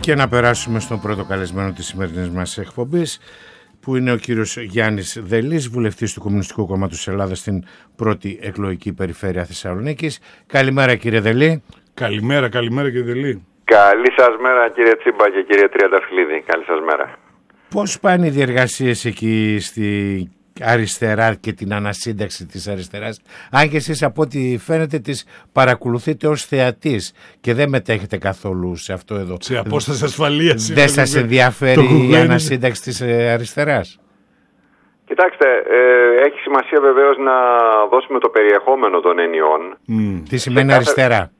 Και να περάσουμε στον πρώτο καλεσμένο της σημερινής μας εκπομπής, που είναι ο κύριος Γιάννης Δελής, βουλευτής του Κομμουνιστικού Κόμματος Ελλάδας στην πρώτη εκλογική περιφέρεια Θεσσαλονίκης. Καλημέρα κύριε Δελή. Καλημέρα κύριε Δελή. Καλή σας μέρα κύριε Τσίμπα και κύριε Τριανταφυλλίδη. Καλή σας μέρα. Πώς πάνε οι διεργασίες εκεί στη αριστερά και την ανασύνταξη της αριστεράς, αν και εσείς από ό,τι φαίνεται τις παρακολουθείτε ως θεατής και δεν μετέχετε καθόλου σε αυτό εδώ? Σε απόσταση ασφαλείας. Δεν σας ενδιαφέρει η ανασύνταξη της αριστεράς? Κοιτάξτε, έχει σημασία βεβαίως να δώσουμε το περιεχόμενο των ενιών. Τι σημαίνει αριστερά?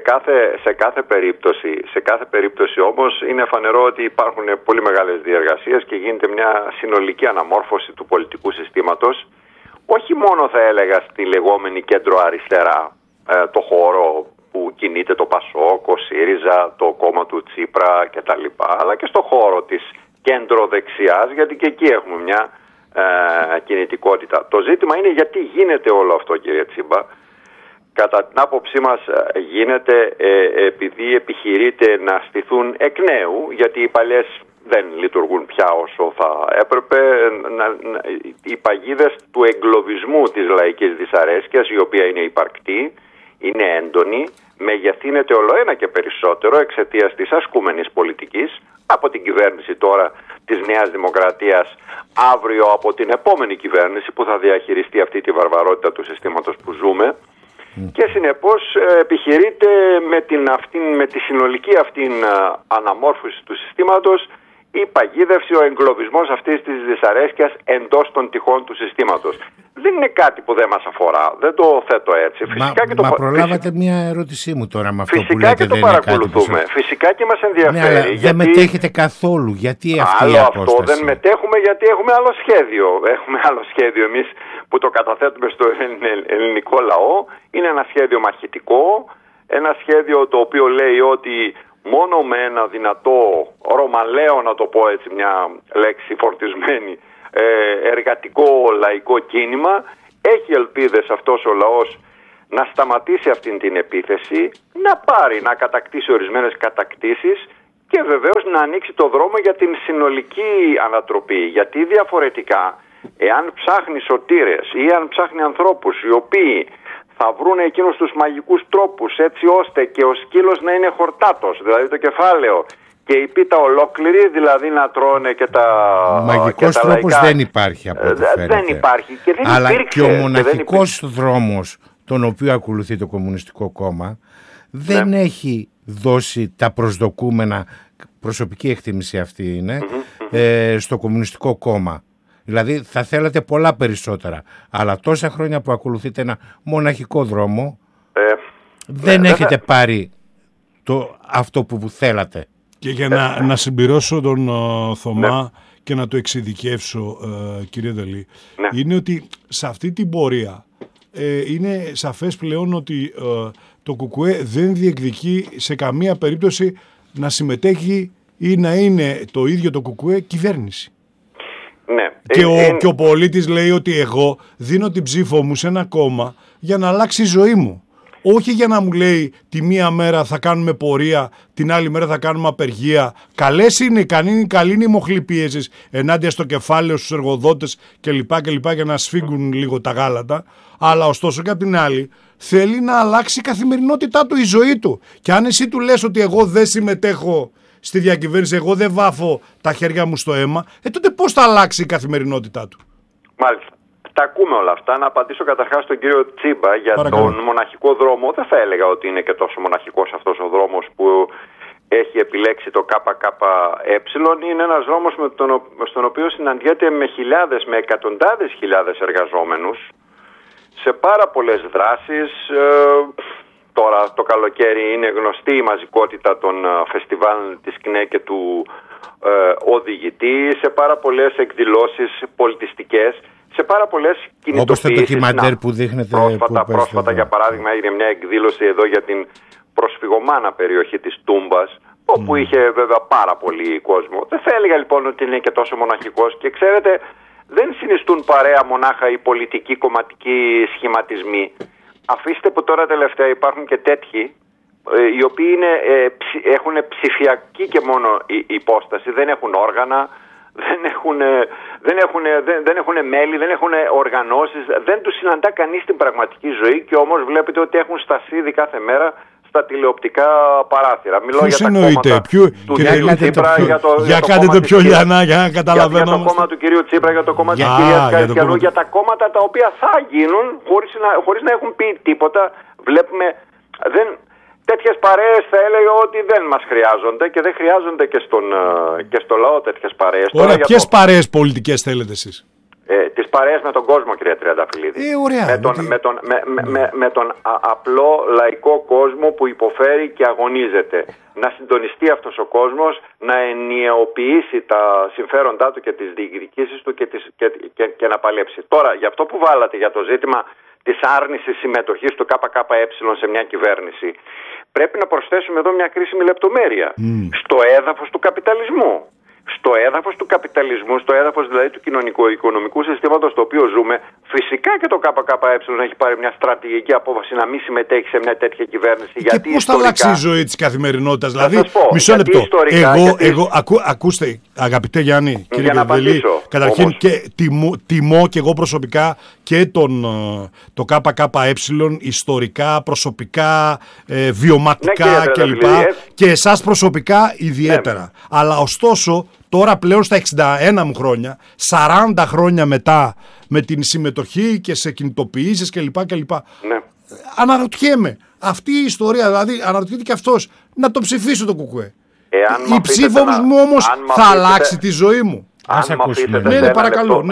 Σε κάθε περίπτωση όμως είναι φανερό ότι υπάρχουν πολύ μεγάλες διεργασίες και γίνεται μια συνολική αναμόρφωση του πολιτικού συστήματος, όχι μόνο θα έλεγα στη λεγόμενη κέντρο αριστερά, το χώρο που κινείται το ΠΑΣΟΚ, ο ΣΥΡΙΖΑ, το κόμμα του Τσίπρα κτλ, αλλά και στο χώρο της κέντρο δεξιάς, γιατί και εκεί έχουμε μια κινητικότητα. Το ζήτημα είναι γιατί γίνεται όλο αυτό, κύριε Τσίμπα. Κατά την άποψή μας γίνεται επειδή επιχειρείται να στηθούν εκ νέου, γιατί οι παλιές δεν λειτουργούν πια όσο θα έπρεπε, οι παγίδες του εγκλωβισμού της λαϊκής δυσαρέσκειας, η οποία είναι υπαρκτή, είναι έντονη, μεγεθύνεται ολοένα και περισσότερο εξαιτίας της ασκούμενης πολιτικής, από την κυβέρνηση τώρα της Νέας Δημοκρατίας, αύριο από την επόμενη κυβέρνηση που θα διαχειριστεί αυτή τη βαρβαρότητα του συστήματος που ζούμε. Και συνεπώς επιχειρείται με τη συνολική αυτήν αναμόρφωση του συστήματος η παγίδευση, ο εγκλωβισμός αυτής της δυσαρέσκειας εντός των τυχών του συστήματος. Δεν είναι κάτι που δεν μας αφορά, δεν το θέτω έτσι. Προλάβατε μια ερώτησή μου τώρα με αυτό φυσικά που λέτε. Και το παρακολουθούμε, φυσικά και μας ενδιαφέρει. Ναι, αλλά δεν μετέχετε καθόλου, γιατί αυτή η απόσταση? Αυτό δεν μετέχουμε γιατί έχουμε άλλο σχέδιο. Έχουμε άλλο σχέδιο εμείς που το καταθέτουμε στο ελληνικό λαό. Είναι ένα σχέδιο μαχητικό, ένα σχέδιο το οποίο λέει ότι μόνο με ένα δυνατό ρωμαλαίο, να το πω έτσι μια λέξη φορτισμένη, εργατικό λαϊκό κίνημα, έχει ελπίδες αυτός ο λαός να σταματήσει αυτήν την επίθεση, να κατακτήσει ορισμένες κατακτήσεις και βεβαίως να ανοίξει το δρόμο για την συνολική ανατροπή. Γιατί διαφορετικά, εάν ψάχνει σωτήρες ή αν ψάχνει ανθρώπους οι οποίοι θα βρουν εκείνους τους μαγικούς τρόπους έτσι ώστε και ο σκύλος να είναι χορτάτος, δηλαδή το κεφάλαιο, και η πίτα ολόκληρη, δηλαδή να τρώνε και τα μαγικός τρόπος δεν υπάρχει από ό,τι φαίνεται. Δεν υπάρχει και δεν αλλά υπήρξε, και ο μοναχικός δρόμος τον οποίο ακολουθεί το Κομμουνιστικό Κόμμα δεν έχει δώσει τα προσδοκούμενα, προσωπική εκτίμηση αυτή είναι, στο Κομμουνιστικό Κόμμα. Δηλαδή θα θέλατε πολλά περισσότερα, αλλά τόσα χρόνια που ακολουθείτε ένα μοναχικό δρόμο δεν έχετε πάρει αυτό που θέλατε. Και για να συμπληρώσω τον Θωμά και να το εξειδικεύσω, κύριε Δελή, είναι ότι σε αυτή την πορεία είναι σαφές πλέον ότι το ΚΚΕ δεν διεκδικεί σε καμία περίπτωση να συμμετέχει ή να είναι το ίδιο το ΚΚΕ κυβέρνηση. Ναι. Και ο πολίτης λέει ότι εγώ δίνω την ψήφο μου σε ένα κόμμα για να αλλάξει η ζωή μου. Όχι για να μου λέει τη μία μέρα θα κάνουμε πορεία, την άλλη μέρα θα κάνουμε απεργία. Καλή είναι η μοχλή πίεσης ενάντια στο κεφάλαιο, στους εργοδότες κλπ. Για να σφίγγουν λίγο τα γάλατα. Αλλά ωστόσο και απ' την άλλη θέλει να αλλάξει η καθημερινότητά του, η ζωή του. Και αν εσύ του λες ότι εγώ δεν συμμετέχω στη διακυβέρνηση, εγώ δεν βάφω τα χέρια μου στο αίμα, τότε πώς θα αλλάξει η καθημερινότητά του? Μάλιστα. Τα ακούμε όλα αυτά. Να απαντήσω καταρχάς στον κύριο Τσίμπα για τον μοναχικό δρόμο. Δεν θα έλεγα ότι είναι και τόσο μοναχικός αυτός ο δρόμος που έχει επιλέξει το ΚΚΕ. Είναι ένας δρόμος στον οποίο συναντιέται με χιλιάδες, με εκατοντάδες χιλιάδες εργαζόμενους σε πάρα πολλές δράσεις. Τώρα το καλοκαίρι είναι γνωστή η μαζικότητα των φεστιβάλ της ΚΝΕ και του οδηγητή, σε πάρα πολλές εκδηλώσεις πολιτιστικές, σε πάρα πολλές κινητοποιήσεις. Όπως το ντοκιμαντέρ που δείχνετε. Πρόσφατα για παράδειγμα έγινε μια εκδήλωση εδώ για την προσφυγωμάνα περιοχή της Τούμπας, όπου είχε βέβαια πάρα πολύ κόσμο. Δεν θα έλεγα λοιπόν ότι είναι και τόσο μοναχικός, και ξέρετε, δεν συνιστούν παρέα μονάχα οι πολιτικοί κομματικοί σχηματισμοί. Αφήστε που τώρα τελευταία υπάρχουν και τέτοιοι οι οποίοι έχουν ψηφιακή και μόνο υπόσταση, δεν έχουν όργανα, δεν έχουν μέλη, δεν έχουν οργανώσεις, δεν τους συναντά κανείς στην πραγματική ζωή και όμως βλέπετε ότι έχουν στασίδι κάθε μέρα στα τηλεοπτικά παράθυρα. Μιλώ για τα κόμματα του κυρίου Τσίπρα, για κάντε το πιο λιανά για να καταλαβαίνω. Για το κόμμα του κυρίου Τσίπρα, για το κόμμα της κυρίας Καρισκιανού, για τα κόμματα τα οποία θα γίνουν χωρίς να έχουν πει τίποτα. Βλέπουμε, τέτοιες παρέες θα έλεγα ότι δεν μας χρειάζονται και δεν χρειάζονται και στο λαό τέτοιες παρέες. Ωραία, ποιες παρέες πολιτικές θέλετε εσείς? Τις παρέες με τον κόσμο, κυρία Τριανταφυλλίδη. Ωραία, με τον απλό λαϊκό κόσμο που υποφέρει και αγωνίζεται. Να συντονιστεί αυτός ο κόσμος, να ενιαιοποιήσει τα συμφέροντά του και τις διεκδικήσεις του και να παλέψει. Τώρα, για αυτό που βάλατε για το ζήτημα της άρνησης συμμετοχής του ΚΚΕ σε μια κυβέρνηση, πρέπει να προσθέσουμε εδώ μια κρίσιμη λεπτομέρεια. Στο έδαφος του καπιταλισμού. Στο έδαφος του καπιταλισμού, στο έδαφος δηλαδή του κοινωνικο-οικονομικού συστήματος στο οποίο ζούμε, φυσικά και το ΚΚΕ έχει πάρει μια στρατηγική απόφαση να μην συμμετέχει σε μια τέτοια κυβέρνηση. Και πώς θα αλλάξει η ζωή της καθημερινότητας? Δηλαδή, μισό λεπτό. Ακούστε, αγαπητέ Γιάννη, κύριε Βελή, καταρχήν όμως, και τιμώ και εγώ προσωπικά και το ΚΚΕ ιστορικά, προσωπικά, βιωματικά κλπ. Και εσάς προσωπικά ιδιαίτερα. Αλλά ωστόσο, τώρα πλέον στα 61 μου χρόνια, 40 χρόνια μετά, με την συμμετοχή και σε κινητοποιήσεις κλπ. Αναρωτιέμαι, αυτή η ιστορία, δηλαδή αναρωτιέται και αυτός, να το ψηφίσω το ΚΚΕ. Η ψήφος μου όμως θα αλλάξει τη ζωή μου. Ας ακούσουμε. Ναι, παρακαλώ.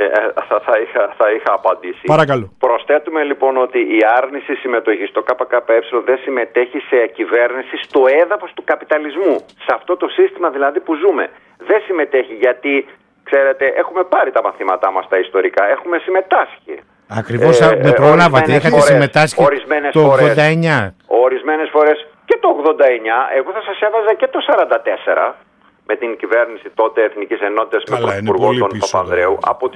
Θα είχα απαντήσει. Παρακαλώ. Προσθέτουμε λοιπόν ότι η άρνηση συμμετοχής στο ΚΚΕ δεν συμμετέχει σε κυβέρνηση στο έδαφος του καπιταλισμού. Σε αυτό το σύστημα δηλαδή που ζούμε. Δεν συμμετέχει γιατί, ξέρετε, έχουμε πάρει τα μαθήματά μας τα ιστορικά. Έχουμε συμμετάσχει. Ακριβώς με προλάβατε. Είχατε συμμετάσχει το 89. Ορισμένες φορές και το 89. Εγώ θα σας έβαζα και το 44. Με την κυβέρνηση τότε Εθνικής Ενότητας με πρωθυπουργό τον Παπανδρέου. Από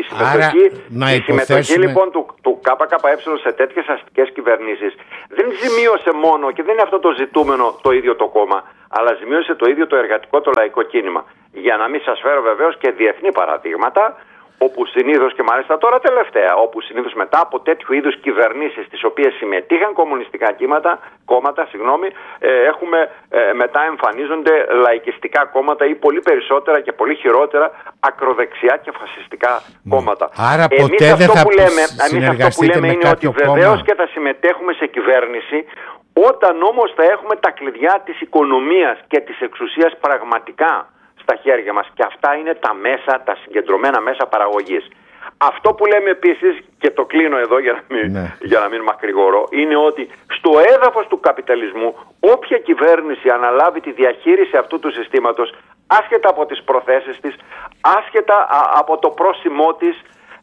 η συμμετοχή λοιπόν του ΚΚΕ σε τέτοιες αστικές κυβερνήσεις δεν ζημίωσε μόνο, και δεν είναι αυτό το ζητούμενο, το ίδιο το κόμμα, αλλά ζημίωσε το ίδιο το εργατικό, το λαϊκό κίνημα. Για να μην σας φέρω βεβαίως και διεθνή παραδείγματα, όπου συνήθως, και μάλιστα τώρα τελευταία, όπου συνήθως μετά από τέτοιου είδους κυβερνήσεις τις οποίες συμμετείχαν κομμουνιστικά κόμματα, μετά εμφανίζονται λαϊκιστικά κόμματα ή πολύ περισσότερα και πολύ χειρότερα ακροδεξιά και φασιστικά κόμματα. Άρα ποτέ δεν θα συνεργαστείτε με είναι ότι βεβαίως και θα συμμετέχουμε σε κυβέρνηση όταν όμως θα έχουμε τα κλειδιά της οικονομίας και της εξουσίας πραγματικά στα χέρια μας, και αυτά είναι τα συγκεντρωμένα μέσα παραγωγής. Αυτό που λέμε επίσης, και το κλείνω εδώ για να μην μακρηγορώ, είναι ότι στο έδαφος του καπιταλισμού όποια κυβέρνηση αναλάβει τη διαχείριση αυτού του συστήματος, άσχετα από τις προθέσεις της, άσχετα από το πρόσημό της,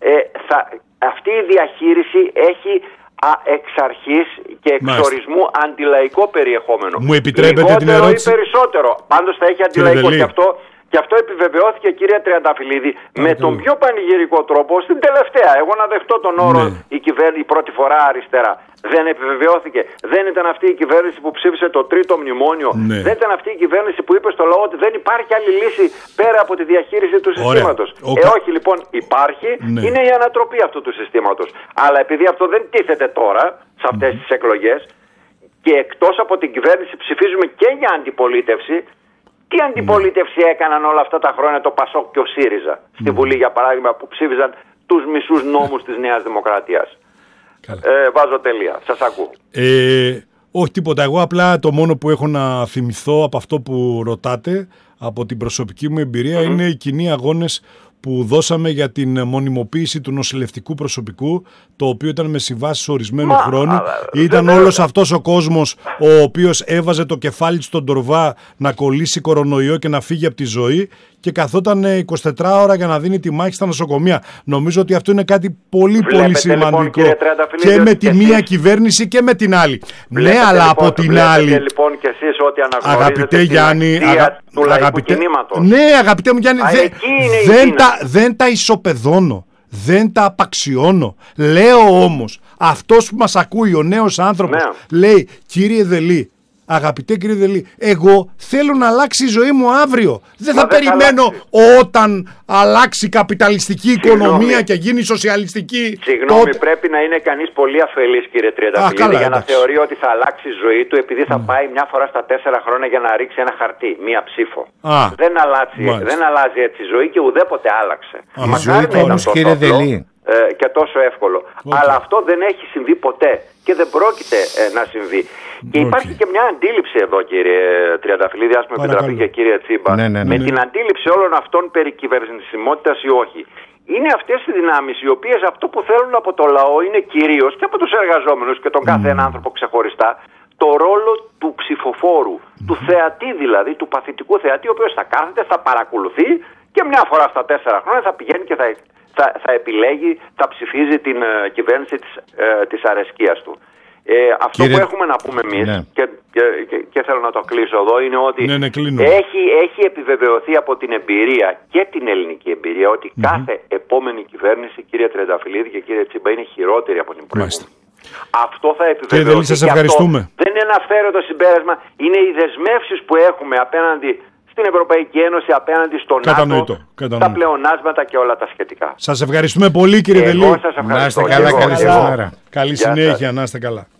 αυτή η διαχείριση έχει εξ αρχής και εξ ορισμού αντιλαϊκό περιεχόμενο. Μου επιτρέπετε την ερώτηση? Ή περισσότερο. Πάντως θα έχει αντιλαϊκό, και αυτό επιβεβαιώθηκε, κυρία Τριανταφυλλίδη, με τον πιο πανηγυρικό τρόπο στην τελευταία. Εγώ να δεχτώ τον όρο η πρώτη φορά αριστερά. Δεν επιβεβαιώθηκε. Δεν ήταν αυτή η κυβέρνηση που ψήφισε το τρίτο μνημόνιο. Δεν ήταν αυτή η κυβέρνηση που είπε στο λαό ότι δεν υπάρχει άλλη λύση πέρα από τη διαχείριση του συστήματος. Όχι λοιπόν, υπάρχει. Είναι η ανατροπή αυτού του συστήματος. Αλλά επειδή αυτό δεν τίθεται τώρα, σε αυτές τις εκλογές, και εκτός από την κυβέρνηση ψηφίζουμε και για αντιπολίτευση. Τι αντιπολίτευση έκαναν όλα αυτά τα χρόνια το ΠΑΣΟΚ και ο ΣΥΡΙΖΑ στη Βουλή, για παράδειγμα, που ψήφιζαν τους μισούς νόμους της Νέας Δημοκρατίας? Βάζω τελεία. Σας ακούω. Όχι τίποτα. Εγώ απλά το μόνο που έχω να θυμηθώ από αυτό που ρωτάτε, από την προσωπική μου εμπειρία, είναι οι κοινοί αγώνες που δώσαμε για την μονιμοποίηση του νοσηλευτικού προσωπικού, το οποίο ήταν με συμβάσεις ορισμένου χρόνου. Ήταν όλος αυτός ο κόσμος ο οποίος έβαζε το κεφάλι στον τορβά να κολλήσει κορονοϊό και να φύγει από τη ζωή, και καθόταν 24 ώρα για να δίνει τη μάχη στα νοσοκομεία. Νομίζω ότι αυτό είναι κάτι πολύ σημαντικό, λοιπόν, και με τη μία κυβέρνηση και με την άλλη. Βλέπετε, ναι, αλλά από την άλλη, λοιπόν, και εσείς ότι αγαπητέ Γιάννη, του λαϊκού κινήματος. Ναι, αγαπητέ μου Γιάννη, δεν τα ισοπεδώνω, δεν τα απαξιώνω. Λέω όμως, αυτός που μας ακούει, ο νέος άνθρωπος, λέει, κύριε Δελή, Αγαπητέ κύριε Δελή, εγώ θέλω να αλλάξει η ζωή μου αύριο. Δεν θα δεν περιμένω θα όταν αλλάξει η καπιταλιστική οικονομία και γίνει σοσιαλιστική. Συγγνώμη, πρέπει να είναι κανείς πολύ αφελής, κύριε Τριανταφυλλίδη, για να θεωρεί ότι θα αλλάξει η ζωή του επειδή θα πάει μια φορά στα 4 χρόνια για να ρίξει ένα χαρτί, μία ψήφο. Δεν αλλάζει έτσι η ζωή και ουδέποτε άλλαξε. Η ζωή του όμως, κύριε Δελή, και τόσο εύκολο. Αλλά αυτό δεν έχει συμβεί ποτέ και δεν πρόκειται να συμβεί. Και υπάρχει και μια αντίληψη εδώ, κύριε Τριανταφυλλίδη, ας μου επιτραπεί και κύριε Τσίμπα, με την αντίληψη όλων αυτών περί κυβερνησιμότητας ή όχι. Είναι αυτές οι δυνάμεις οι οποίες αυτό που θέλουν από το λαό είναι κυρίως και από τους εργαζόμενους και τον κάθε ένα άνθρωπο ξεχωριστά το ρόλο του ψηφοφόρου, του θεατή δηλαδή, του παθητικού θεατή, ο οποίος θα κάθεται, θα παρακολουθεί και μια φορά στα 4 χρόνια θα πηγαίνει και θα επιλέγει, θα ψηφίζει την κυβέρνηση της αρεσκίας του. Αυτό που έχουμε να πούμε εμείς, και θέλω να το κλείσω εδώ, είναι ότι έχει επιβεβαιωθεί από την εμπειρία και την ελληνική εμπειρία ότι κάθε επόμενη κυβέρνηση, κύριε Τριανταφυλλίδη και κύριε Τσίμπα, είναι χειρότερη από την προηγούμενη. Αυτό θα επιβεβαιωθεί. Σας ευχαριστούμε. Αυτό δεν είναι ένα αυθαίρετο συμπέρασμα, είναι οι δεσμεύσεις που έχουμε απέναντι στην Ευρωπαϊκή Ένωση, απέναντι στον ΝΑΤΟ, τα πλεονάσματα και όλα τα σχετικά. Σας ευχαριστούμε πολύ, κύριε Δελή. Εγώ σας ευχαριστώ. Να είστε καλά, καλή συνέχεια. Καλή συνέχεια, να είστε καλά.